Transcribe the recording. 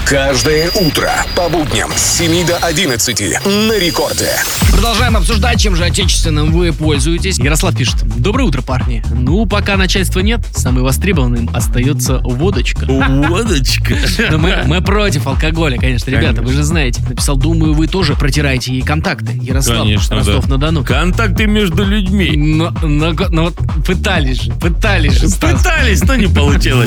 Каждое утро по будням с 7 до 11 на рекорде. Продолжаем обсуждать, чем же отечественным вы пользуетесь. Ярослав пишет: доброе утро, парни. Ну, пока начальства нет, самым востребованным остается водочка. Водочка. Но мы против алкоголя, конечно, ребята, вы же знаете. Написал: думаю, вы тоже протираете ей контакты. Ярослав, Конечно, Ростов-на-Дону. Контакты между людьми. Но вот пытались же. Пытались, но не получилось.